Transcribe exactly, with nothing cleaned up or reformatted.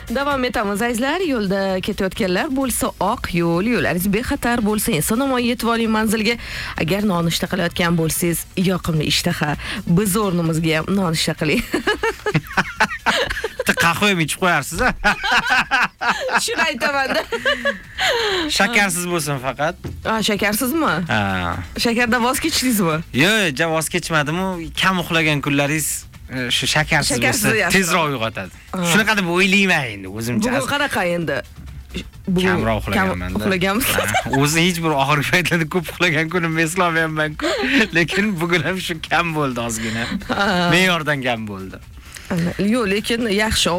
Davom etamiz azizlar. Yo'lda ketayotganlar bo'lsa oq yo'l, yo'llaringiz bexatar bo'lsa, inson omon yetib oling manzilga. Agar nonushta qilayotgan bo'lsangiz, yoqimli ishtaha. Biz o'rnimizga ham nonushta qiling. Qahva ham ichib qo'yarsiz-a? Shuni aytaman-da. Shakarsiz bo'lsin faqat. Ha, shakarsizmi? Ha. Shakardan voz kechdingizmi? Yo'q, ja voz kechmadim-u. Kam uxlagan kunlaringiz shu shakarsiz bo'lsa tezroq uyg'otadi. Shunaqa deb o'ylayman endi o'zimcha. Bugun qanaqa endi? Kamroq uxlaganman-da. Uxlaganmisiz? O'zi hech bir oxirgi paytlarda ko'p uxlagan kunimni eslolmayapman-ku. Lekin bugun ham shu kam bo'ldi ozgina. Me'yordan kam bo'ldi. Yo'q, lekin yaxshi